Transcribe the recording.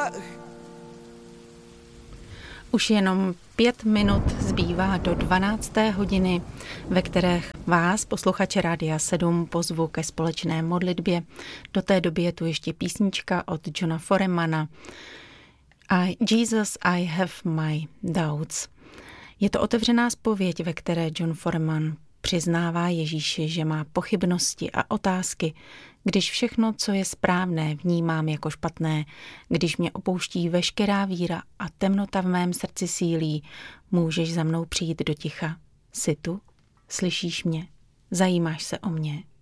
Už jenom 5 minut zbývá do 12. hodiny, ve které vás, posluchače Rádia 7, pozvu ke společné modlitbě. Do té doby je tu ještě písnička od Johna Foremana Jesus, I have my doubts. Je to otevřená zpověď, ve které John Foreman přiznává Ježíši, že má pochybnosti a otázky, když všechno, co je správné, vnímám jako špatné, když mě opouští veškerá víra a temnota v mém srdci sílí, můžeš za mnou přijít do ticha. Jsi tu? Slyšíš mě? Zajímáš se o mě?